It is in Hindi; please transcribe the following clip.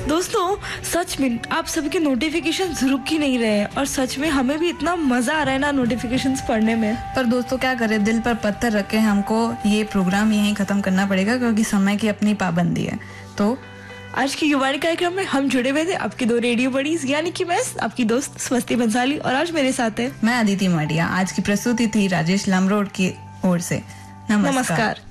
दोस्तों सच में आप सभी के नोटिफिकेशन रुक ही नहीं रहे हैं और सच में हमें भी इतना मजा आ रहा है ना नोटिफिकेशंस पढ़ने में। पर दोस्तों क्या करें, दिल पर पत्थर रख के हमको ये प्रोग्राम यहीं खत्म करना पड़ेगा क्योंकि समय की अपनी पाबंदी है। तो आज के युवाणी कार्यक्रम में हम जुड़े हुए थे आपकी दो रेडियो बडीज, यानी कि मैं आपकी दोस्त स्वस्ति बंसाली और आज मेरे साथ है मैं अदिति मडिया। आज की प्रस्तुति थी राजेश लामरोड की ओर से। नमस्कार।